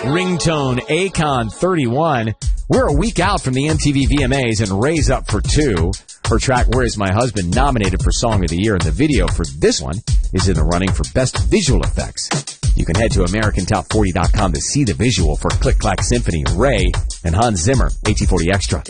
ringtone Akon 31. We're a week out from the MTV VMAs, and Ray's up for 2. Her track, Where Is My Husband, nominated for Song of the Year, and the video for this one is in the running for Best Visual Effects. You can head to AmericanTop40.com to see the visual for Click Clack Symphony, Ray, and Hans Zimmer, AT40 Extra.